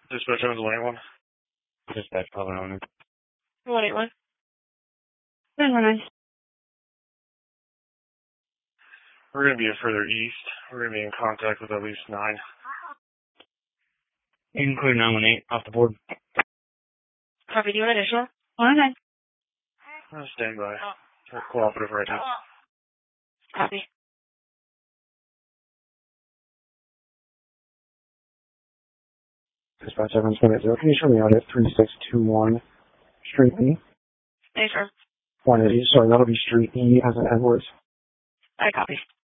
Dispatch owns 181. Dispatch probably owner. 181. 919. We're going to be further east. We're going to be in contact with at least 9. Include 918 off the board. Copy. Do you want additional? 119. I'll stand by. Cooperative right now. Copy. Dispatch 720. Can you show me out at 3621 Street E? Hey, sir. 180. Sorry, that'll be Street E as in Edwards. I copy.